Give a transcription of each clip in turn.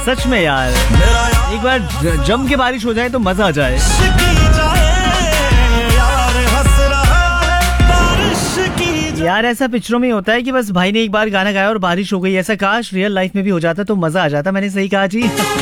सच में यार, एक बार जम के बारिश हो जाए तो मजा आ जाए। यार ऐसा पिक्चरों में होता है कि बस भाई ने एक बार गाना गाया और बारिश हो गई। ऐसा काश रियल लाइफ में भी हो जाता तो मजा आ जाता। मैंने सही कहा जी।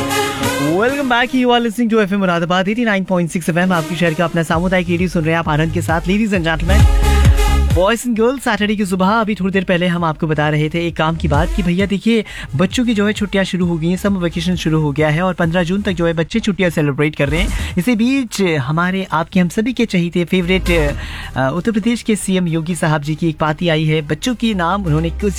Welcome back, you are listening to FM Moradabad 89.6 FM. आपकी शहर का अपना सामुदायिक रेडियो सुन रहे हैं आप आनंद के साथ। Ladies and gentleman, boys and girls, Saturday की सुबह अभी थोड़ी देर पहले हम आपको बता रहे थे एक काम की बात कि भैया देखिए बच्चों की जो है छुट्टियां शुरू हो गई हैं, समर वेकेशन शुरू हो गया है और 15 जून तक जो है बच्चे छुट्टियां सेलिब्रेट कर रहे हैं। इसी बीच हमारे आपके हम सभी के चहीते फेवरेट उत्तर प्रदेश के सीएम योगी साहब जी की एक पार्टी आई है बच्चों के नाम। उन्होंने कुछ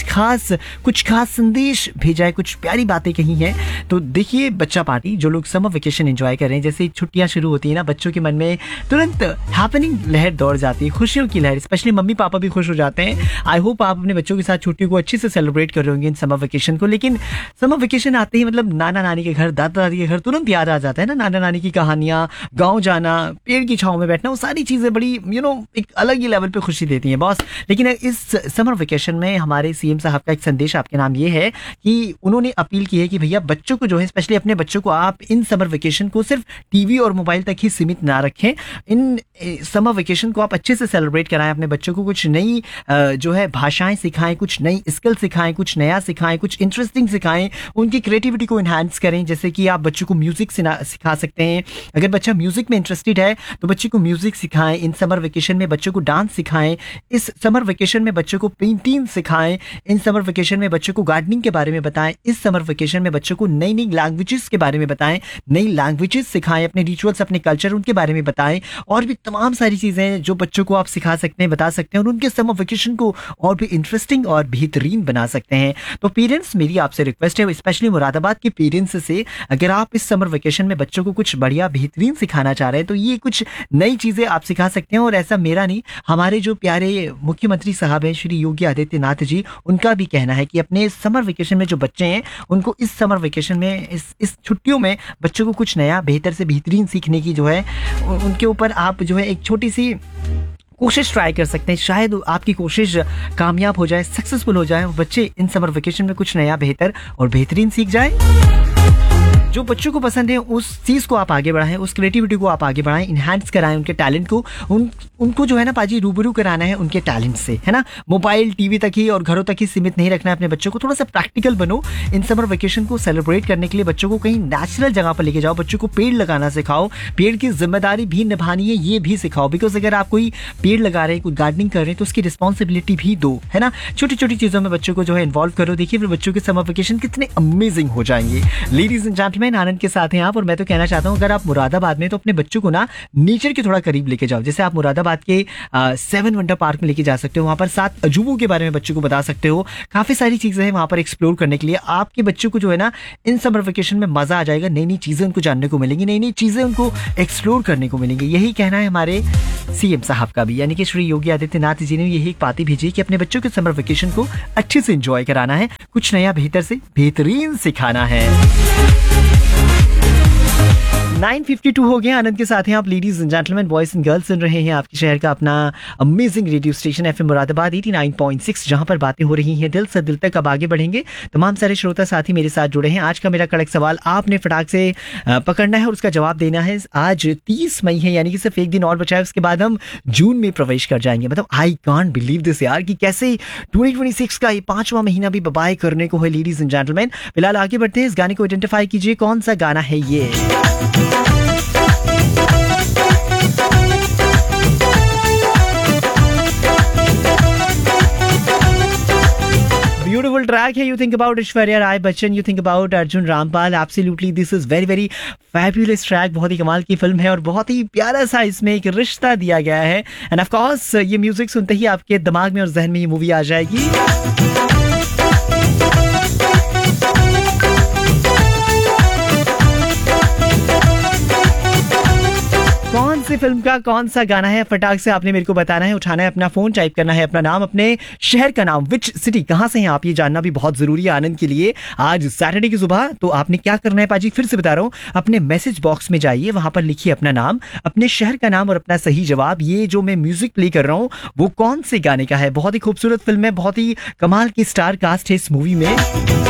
खास संदेश भेजा है, कुछ प्यारी बातें कही हैं। तो देखिए बच्चा पार्टी, जो लोग समर वेकेशन एंजॉय कर रहे हैं, जैसे छुट्टियां शुरू होती है ना, बच्चों के मन में तुरंत हैपनिंग लहर दौड़ जाती है, खुशियों की लहर। स्पेशली मम्मी पापा भी खुश हो जाते हैं। आई होप आप अपने बच्चों के साथ छुट्टियों को अच्छे से सेलिब्रेट कर रहे होंगे इन समर वेकेशन को। लेकिन समर वेकेशन आते ही मतलब नाना नानी के घर, दादा दादी के घर तुरंत याद आ जाता है ना, नाना नानी की कहानियां, गाँव जाना, पेड़ की छांव में बैठना, वो सारी चीजें बड़ी एक अलग ही लेवल पे खुशी देती हैं बॉस। लेकिन इस समर वेकेशन में हमारे सीएम साहब का एक संदेश आपके नाम ये है कि उन्होंने अपील की है कि भैया बच्चों को जो है, स्पेशली अपने बच्चों को आप इन समर वेकेशन को सिर्फ टीवी और मोबाइल तक ही सीमित ना रखें। इन समर वेकेशन को आप अच्छे से सेलिब्रेट कराएं, अपने बच्चों को कुछ नई जो है भाषाएं सिखाएं, कुछ नई स्किल सिखाएं, कुछ नया सिखाएं, कुछ इंटरेस्टिंग सिखाएं, उनकी क्रिएटिविटी को इन्हांस करें। जैसे कि आप बच्चों को म्यूजिक सिखा सकते हैं। अगर बच्चा म्यूजिक में इंटरेस्टेड है तो बच्चे को म्यूजिक सिखाएं। इन समर वेकेशन में बच्चों को डांस सिखाएं। इस समर वेकेशन में बच्चों को पेंटिंग सिखाएं। इन समर वेकेशन में बच्चों को गार्डनिंग के बारे में बताएं। इस समर वेकेशन में बच्चों को नई नई लैंग्वेजेस के बारे में बताएं, नई लैंग्वेजेस सिखाएं, अपने रिचुअल्स, अपने कल्चर, उनके बारे में बताएं। और भी तमाम सारी चीजें जो बच्चों को आप सिखा सकते हैं, बता सकते हैं और उनके समर वेकेशन को और भी इंटरेस्टिंग और बेहतरीन बना सकते हैं। तो पेरेंट्स, मेरी आपसे रिक्वेस्ट है, स्पेशली मुरादाबाद के पेरेंट्स से, अगर आप इस समर वेकेशन में बच्चों को कुछ बढ़िया बेहतरीन सिखाना चाह रहे हैं तो ये कुछ नई चीजें आप सिखा सकते हैं। और ऐसा मेरा नहीं, हमारे जो प्यारे मुख्यमंत्री साहब हैं श्री योगी आदित्यनाथ जी, उनका भी कहना है कि अपने समर वेकेशन में जो बच्चे हैं उनको इस समर वेकेशन में, इस छुट्टियों में बच्चों को कुछ नया बेहतर से बेहतरीन सीखने की जो है उनके ऊपर आप जो है एक छोटी सी कोशिश ट्राई कर सकते हैं। शायद आपकी कोशिश कामयाब हो जाए, सक्सेसफुल हो जाए, बच्चे इन समर वेकेशन में कुछ नया बेहतर और बेहतरीन सीख जाए। जो बच्चों को पसंद है उस चीज को आप आगे बढ़ाएं, उस क्रिएटिविटी को आप आगे बढ़ाएं, इनहैंस कराएं उनके टैलेंट को। उनको जो है ना पाजी रूबरू कराना है उनके टैलेंट से, है ना। मोबाइल टीवी तक ही और घरों तक ही सीमित नहीं रखना है अपने बच्चों को। थोड़ा सा प्रैक्टिकल बनो। इन समर वेकेशन को सेलिब्रेट करने के लिए बच्चों को कहीं नेचुरल जगह पर लेके जाओ। बच्चों को पेड़ लगाना सिखाओ, पेड़ की जिम्मेदारी भी निभानी है ये भी सिखाओ। बिकॉज अगर आप कोई पेड़ लगा रहे हैं, कोई गार्डनिंग कर रहे हैं तो उसकी रिस्पॉन्सिबिलिटी भी दो, है ना। छोटी छोटी चीजों में बच्चों को जो है इन्वॉल्व करो। देखिए फिर बच्चों के समर वेकेशन कितने अमेजिंग हो जाएंगे। लेडीज एंड जेंटलमैन, आनंद के साथ हैं आप और मैं तो कहना चाहता हूं अगर आप मुरादाबाद में तो अपने बच्चों को ना नेचर के थोड़ा करीब लेके जाओ। जैसे आप मुरादाबाद के 7 वंडर पार्क में लेके जा सकते हो, वहां पर 7 अजूबों के बारे में बच्चों को बता सकते हो। काफी सारी चीजें हैं वहां पर एक्सप्लोर करने के लिए। आपके बच्चों को जो है ना इन समर वेकेशन में मजा आ जाएगा। नई नई चीजें उनको जानने को मिलेंगी, नई नई चीजें उनको एक्सप्लोर करने को मिलेंगी। यही कहना है हमारे सीएम साहब का भी, यानी कि श्री योगी आदित्यनाथ जी ने यही एक पाती भेजी कि अपने बच्चों के समर वेकेशन को अच्छे से एंजॉय कराना है, कुछ नया बेहतर से बेहतरीन सिखाना है। 9:52 हो गए। आनंद के साथ हैं आप, ladies and gentleman, boys and girls, सुन रहे हैं आपके शहर का अपना amazing radio station FM Moradabad 89.6, जहां पर बातें हो रही हैं दिल से दिल तक। अब आगे बढ़ेंगे। तमाम सारे श्रोता साथी मेरे साथ जुड़े हैं। आज का मेरा कड़क सवाल आपने फटाक से पकड़ना है और उसका जवाब देना है। आज 30 मई है, यानी कि सिर्फ एक दिन और बचा है, उसके बाद हम जून में प्रवेश कर जाएंगे। मतलब आई कांट बिलीव दिस यार, कि कैसे 2026 का ये 5वां महीना भी बाय करने को है। लेडीज एंड जेंटलमैन, फिलहाल आगे बढ़ते हैं। इस गाने को आइडेंटिफाई कीजिए, कौन सा गाना है ये। Beautiful track है। You think about Aishwarya Rai Bachchan, you think about Arjun Rampal. Absolutely, this is very very fabulous track। बहुत ही कमाल की फिल्म है और बहुत ही प्यारा सा इसमें एक रिश्ता दिया गया है। एंड ऑफ कोर्स ये म्यूजिक सुनते ही आपके दिमाग में और जहन में ये मूवी आ जाएगी। कौन सी फिल्म का कौन सा गाना है, फटाक से आपने मेरे को बताना है। उठाना है अपना फोन, टाइप करना है अपना नाम, अपने शहर का नाम, विच सिटी, कहां से हैं आप, ये जानना भी बहुत जरूरी है आनंद के लिए। आज सैटरडे की सुबह तो आपने क्या करना है पाजी, फिर से बता रहा हूं, अपने मैसेज बॉक्स में जाइए, वहां पर लिखिए अपना नाम, अपने शहर का नाम और अपना सही जवाब। ये जो मैं म्यूजिक प्ले कर रहा हूं वो कौन से गाने का है। बहुत ही खूबसूरत फिल्म है, बहुत ही कमाल की स्टार कास्ट है इस मूवी में।